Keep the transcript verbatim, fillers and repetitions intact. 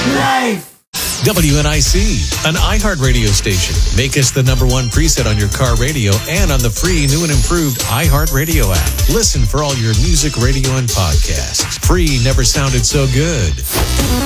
Life! W N I C, an iHeart radio station. Make us the number one preset on your car radio and on the free new and improved iHeart Radio app. Listen for all your music, radio, and podcasts. Free never sounded so good.